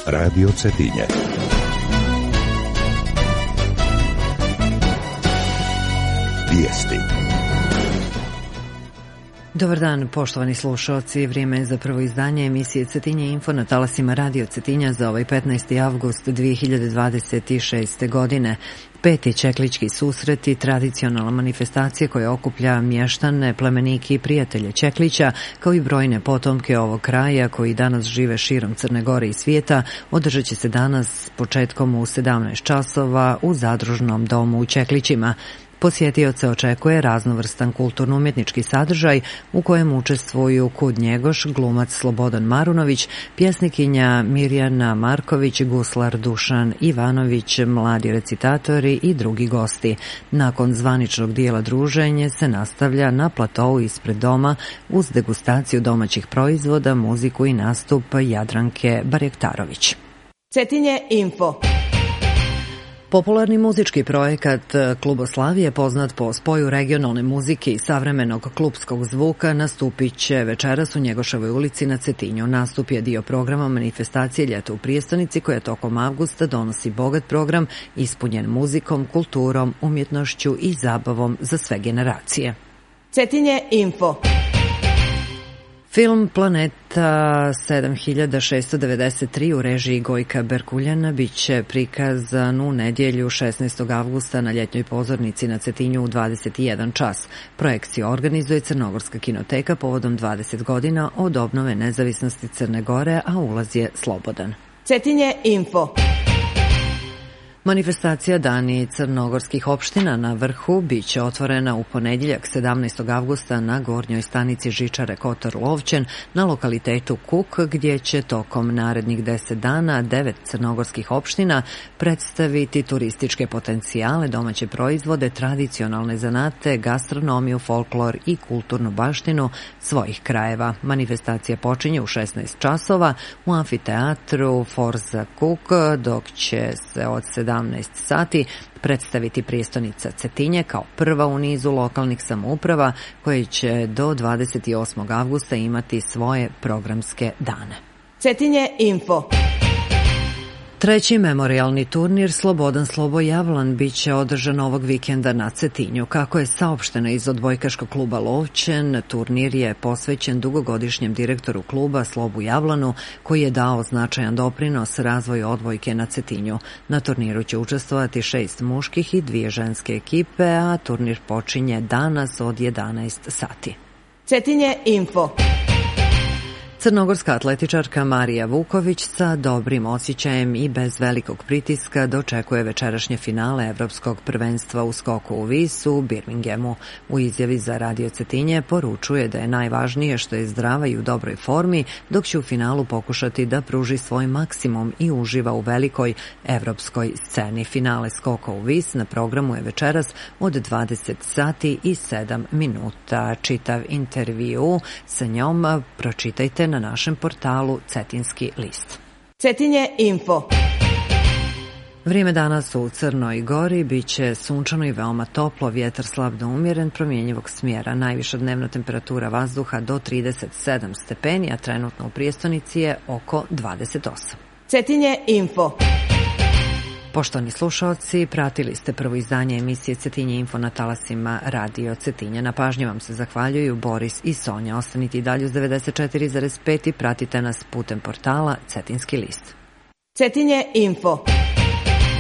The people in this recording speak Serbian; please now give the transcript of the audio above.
Radio Cetinje. Vijesti. Dobar dan, poštovani slušalci. Vrijeme je za prvo izdanje emisije Cetinje Info na talasima Radio Cetinja za ovaj 15. avgust 2026. godine. Peti Čeklički susret i tradicionalna manifestacija koja okuplja mještane, plemenike i prijatelje Čeklića, kao i brojne potomke ovog kraja koji danas žive širom Crne Gore i svijeta, održat će se danas početkom u 17 časova u Zadružnom domu u Čeklićima. Posjetioce očekuje raznovrstan kulturno-umjetnički sadržaj u kojem učestvuju Kud Njegoš, glumac Slobodan Marunović, pjesnikinja Mirjana Marković, guslar Dušan Ivanović, mladi recitatori i drugi gosti. Nakon zvaničnog dijela druženje se nastavlja na platou ispred doma uz degustaciju domaćih proizvoda, muziku i nastup Jadranke Barjektarović. Cetinje Info. Popularni muzički projekat Kluboslavije, poznat po spoju regionalne muzike i savremenog klupskog zvuka, nastupit će večeras u Njegoševoj ulici na Cetinju. Nastup je dio programa manifestacije Ljeto u prijestonici koja tokom avgusta donosi bogat program ispunjen muzikom, kulturom, umjetnošću i zabavom za sve generacije. Cetinje Info. Film Planeta 7693 u režiji Gojka Berkuljana bit će prikazan u nedjelju 16. avgusta na ljetnjoj pozornici na Cetinju u 21 čas. Projekciju organizuje Crnogorska kinoteka povodom 20 godina od obnove nezavisnosti Crne Gore, a ulaz je slobodan. Cetinje Info. Manifestacija Dani crnogorskih opština na Vrhu biće otvorena u ponedjeljak 17. avgusta na gornjoj stanici žičare Kotor Lovćen na lokalitetu Kuk, gdje će tokom narednih 10 dana 9 crnogorskih opština predstaviti turističke potencijale, domaće proizvode, tradicionalne zanate, gastronomiju, folklor i kulturnu baštinu svojih krajeva. Manifestacija počinje u 16 časova u amfiteatru Forza Kuk, dok će se od 17 sati predstaviti prijestonica Cetinje kao prva u nizu lokalnih samouprava koje će do 28. avgusta imati svoje programske dane. Cetinje Info. Treći memorijalni turnir Slobodan Slobo Javlan bit će održan ovog vikenda na Cetinju. Kako je saopšteno iz odbojkaškog kluba Lovćen, turnir je posvećen dugogodišnjem direktoru kluba Slobu Javlanu, koji je dao značajan doprinos razvoju odbojke na Cetinju. Na turniru će učestvovati 6 muških i 2 ženske ekipe, a turnir počinje danas od 11 sati. Cetinje Info. Crnogorska atletičarka Marija Vuković sa dobrim osjećajem i bez velikog pritiska dočekuje večerašnje finale Evropskog prvenstva u skoku u vis u Birminghamu. U izjavi za Radio Cetinje poručuje da je najvažnije što je zdrava i u dobroj formi, dok će u finalu pokušati da pruži svoj maksimum i uživa u velikoj evropskoj sceni. Finale skoka u vis na programu je večeras od 20 sati i 7 minuta. Čitav intervju sa njom pročitajte na našem portalu Cetinski list. Cetinje Info. Vrijeme danas u Crnoj Gori biće sunčano i veoma toplo, vjetar slab do umjeren, promjenjivog smjera. Najviša dnevna temperatura vazduha do 37 stepeni, a trenutno u prijestonici je oko 28. Cetinje Info. Poštovani slušalci, pratili ste prvo izdanje emisije Cetinje Info na talasima Radio Cetinja. Na pažnju vam se zahvaljuju Boris i Sonja. Ostanite i dalje uz 94,5 i pratite nas putem portala Cetinski list. Cetinje Info.